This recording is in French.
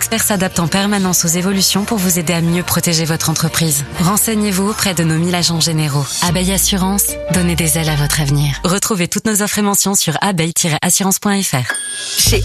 experts s'adaptent en permanence aux évolutions pour vous aider à mieux protéger votre entreprise. Renseignez-vous auprès de nos 1000 agents généraux. Abeille Assurance, donnez des ailes à votre avenir. Retrouvez toutes nos offres et mentions sur abeille-assurance.fr. Chez